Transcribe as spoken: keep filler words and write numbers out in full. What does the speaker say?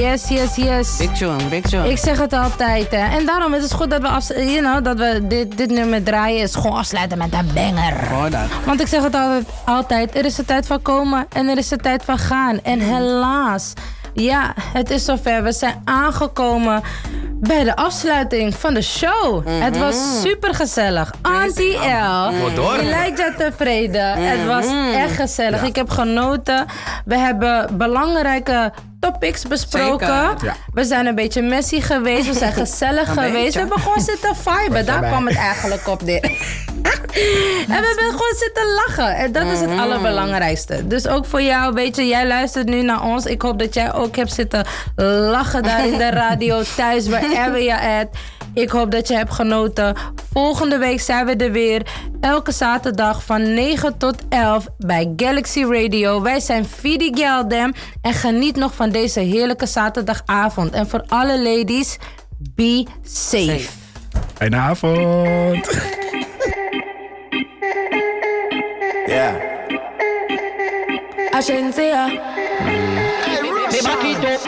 Yes, yes, yes. Big tune, big tune. Ik zeg het altijd. Hè. En daarom is het goed dat we, afs- you know, dat we dit, dit nummer draaien. Is gewoon afsluiten met een banger. Hoor dat. Want ik zeg het altijd, altijd. Er is een tijd van komen en er is een tijd van gaan. En helaas, ja, het is zover. We zijn aangekomen bij de afsluiting van de show. Mm-hmm. Het was super gezellig. Auntie L, je lijkt je tevreden. Mm-hmm. Het was echt gezellig. Ja. Ik heb genoten. We hebben belangrijke topics besproken. Ja. We zijn een beetje messy geweest. We zijn gezellig geweest. Beetje. We hebben gewoon zitten viben. Daar kwam het eigenlijk op neer. En we hebben gewoon zitten lachen. En dat is het allerbelangrijkste. Dus ook voor jou, weet je, jij luistert nu naar ons. Ik hoop dat jij ook hebt zitten lachen daar in de radio, thuis, wherever je at. Ik hoop dat je hebt genoten. Volgende week zijn we er weer. Elke zaterdag van negen tot elf bij Galaxy Radio. Wij zijn Fidi Geldem. En geniet nog van deze heerlijke zaterdagavond. En voor alle ladies, be safe. safe. Fijne avond. Yeah. Agencia.